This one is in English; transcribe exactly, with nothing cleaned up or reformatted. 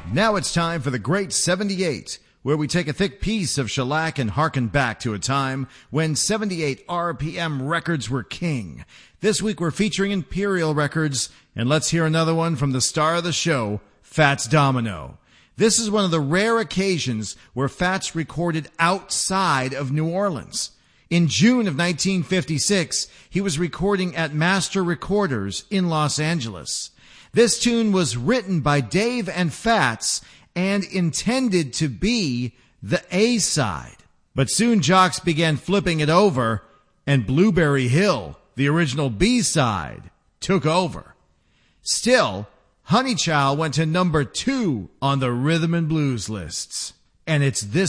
Now it's time for the Great seventy-eight, where we take a thick piece of shellac and harken back to a time when seventy-eight R P M records were king. This week we're featuring Imperial Records, and let's hear another one from the star of the show, Fats Domino. This is one of the rare occasions where Fats recorded outside of New Orleans. In June of nineteen fifty-six, he was recording at Master Recorders in Los Angeles. This tune was written by Dave and Fats and intended to be the A-side. But soon jocks began flipping it over, and Blueberry Hill, the original B-side, took over. Still, Honey Child went to number two on the rhythm and blues lists. And it's this